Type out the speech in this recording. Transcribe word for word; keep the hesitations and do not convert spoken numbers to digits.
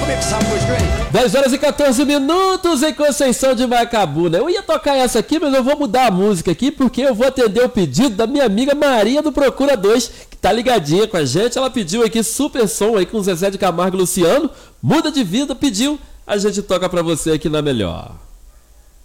dez horas e quatorze minutos em Conceição de Macabu, né? Eu ia tocar essa aqui, mas eu vou mudar a música aqui porque eu vou atender o pedido da minha amiga Maria do Procura dois, que tá ligadinha com a gente. Ela pediu aqui super som aí com Zezé de Camargo e Luciano. Muda de vida, pediu. A gente toca pra você aqui na Melhor.